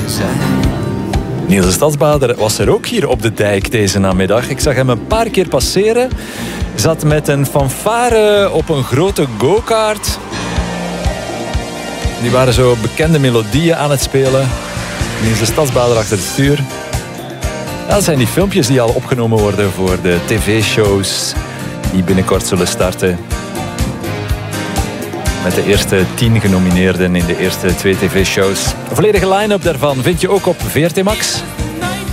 Niels de Stadsbader was er ook hier op de dijk deze namiddag. Ik zag hem een paar keer passeren. Zat met een fanfare op een grote go-kart. Die waren zo bekende melodieën aan het spelen. Niels de Stadsbader achter het stuur. Ja, dat zijn die filmpjes die al opgenomen worden voor de tv-shows die binnenkort zullen starten. Met de eerste 10 genomineerden in de eerste 2 tv-shows. Een volledige line-up daarvan vind je ook op VRT Max.